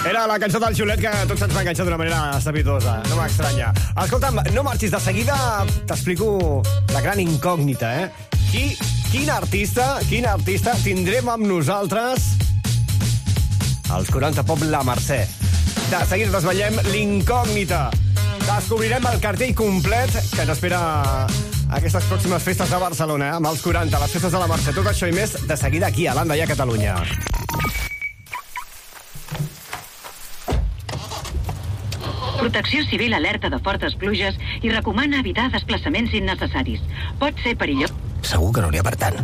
Era la cançó del Xiulet que tots ens va enganxar d'una manera estrepitosa. No m'estranya. Escolta'm, no marxis, de seguida t'explico la gran incògnita, Quin artista tindrem amb nosaltres als 40 Pop La Mercè? De seguida desvetllem l'incògnita. Descobrirem el cartell complet que ens espera aquestes pròximes festes de Barcelona, amb els 40, les festes de la Mercè. Tot això i més de seguida aquí a l'Anda i a Catalunya. Protecció Civil alerta de fortes pluges i recomana evitar desplaçaments innecessaris. Pot ser perillós. Segur que no n'hi ha per tant.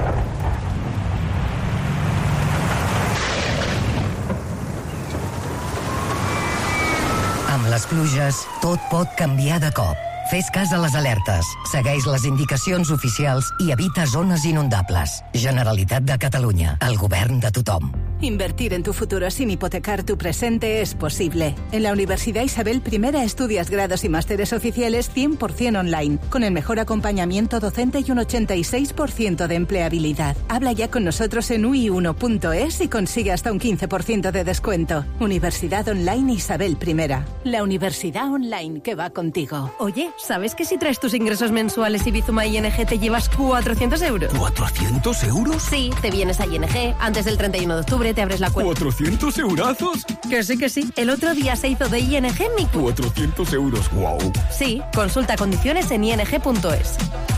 Amb les pluges, tot pot canviar de cop. Fes cas a les alertes, segueix les indicacions oficials i evita zones inundables. Generalitat de Catalunya, el govern de tothom. Invertir en tu futuro sin hipotecar tu presente es posible. En la Universidad Isabel I estudias grados y másteres oficiales 100% online, con el mejor acompañamiento docente y un 86% de empleabilidad. Habla ya con nosotros en ui1.es y consigue hasta un 15% de descuento. Universidad Online Isabel I. La universidad online que va contigo. Oye, ¿sabes que si traes tus ingresos mensuales y Bizuma ING te llevas 400 euros? ¿400 euros? Sí, te vienes a ING antes del 31 de octubre, te abres la cuenta. ¿400 eurazos? Que sí. El otro día se hizo de ING mi cuenta. 400 euros, guau. Sí, consulta condiciones en ing.es.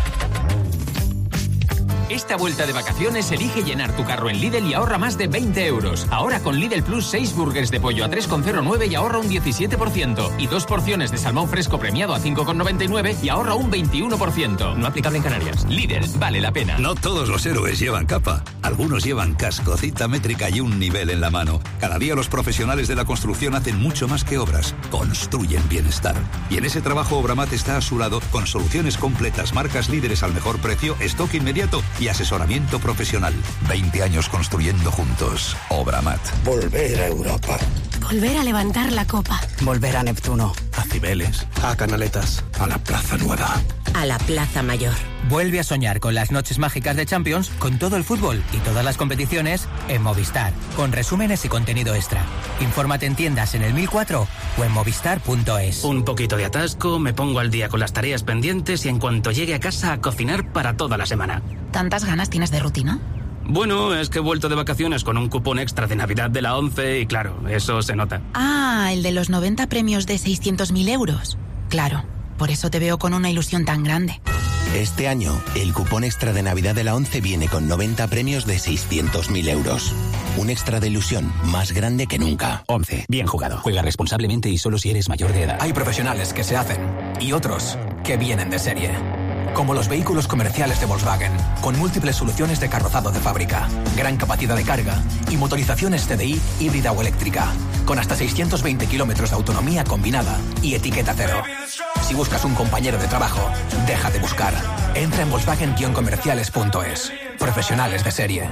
Esta vuelta de vacaciones elige llenar tu carro en Lidl y ahorra más de 20 euros. Ahora con Lidl Plus 6 burgers de pollo a 3,09 y ahorra un 17%. Y 2 porciones de salmón fresco premiado a 5,99 y ahorra un 21%. No aplicable en Canarias. Lidl, vale la pena. No todos los héroes llevan capa. Algunos llevan casco, cita métrica y un nivel en la mano. Cada día los profesionales de la construcción hacen mucho más que obras. Construyen bienestar. Y en ese trabajo Obramat está a su lado con soluciones completas, marcas líderes al mejor precio, stock inmediato y asesoramiento profesional. 20 años construyendo juntos. Obramat. Volver a Europa. Volver a levantar la copa. Volver a Neptuno. A Cibeles. A Canaletas. A la Plaza Nueva. A la Plaza Mayor. Vuelve a soñar con las noches mágicas de Champions, con todo el fútbol y todas las competiciones en Movistar, con resúmenes y contenido extra. Infórmate en tiendas en el 1004 o en movistar.es. Un poquito de atasco, me pongo al día con las tareas pendientes y en cuanto llegue a casa a cocinar para toda la semana. ¿Tantas ganas tienes de rutina? Bueno, es que he vuelto de vacaciones con un cupón extra de Navidad de la 11 y claro, eso se nota. Ah, el de los 90 premios de 600.000 euros. Claro, por eso te veo con una ilusión tan grande. Este año, el cupón extra de Navidad de la 11 viene con 90 premios de 600.000 euros. Un extra de ilusión más grande que nunca. 11. Bien jugado. Juega responsablemente y solo si eres mayor de edad. Hay profesionales que se hacen y otros que vienen de serie. Como los vehículos comerciales de Volkswagen, con múltiples soluciones de carrozado de fábrica, gran capacidad de carga y motorizaciones TDI híbrida o eléctrica, con hasta 620 kilómetros de autonomía combinada y etiqueta cero. Si buscas un compañero de trabajo, deja de buscar. Entra en Volkswagen-comerciales.es. Profesionales de serie.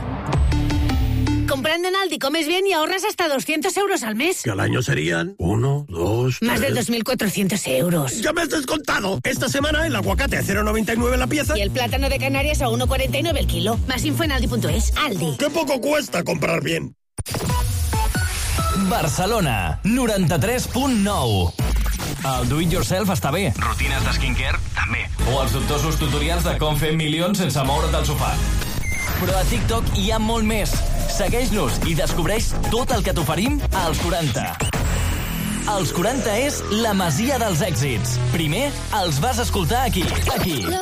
Comprando en Aldi comes bien y ahorras hasta 200 euros al mes. Que al año serían 1, 2, 3... Más de 2.400 euros. ¡Ya me has descontado! Esta semana el aguacate a 0,99 la pieza. Y el plátano de Canarias a 1,49 el kilo. Más info en Aldi.es. Aldi. ¡Qué poco cuesta comprar bien! Barcelona, 93.9. El do-it-yourself està bé. Rutines de skincare, també. O els dubtosos tutorials de com fer milions sense moure't del sofà. Però a TikTok hi ha molt més. Segueix-nos i descobreix tot el que t'oferim als 40. Els 40 és la masia dels èxits. Primer els vas escoltar aquí.